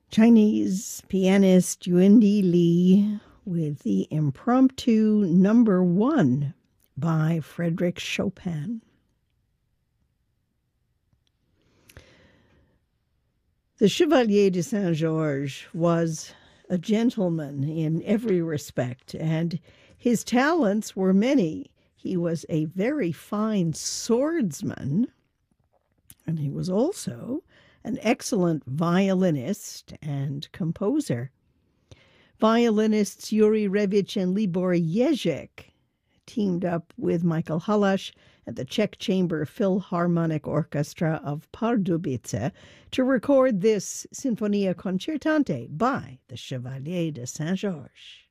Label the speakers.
Speaker 1: Chinese pianist Yuandi Li with the Impromptu Number 1 by Frédéric Chopin. The Chevalier de Saint-Georges was a gentleman in every respect, and his talents were many. He was a very fine swordsman, and he was also an excellent violinist and composer. Violinists Yuri Revich and Libor Ježek teamed up with Michael Hallasch at the Czech Chamber Philharmonic Orchestra of Pardubice to record this Sinfonia Concertante by the Chevalier de Saint-Georges.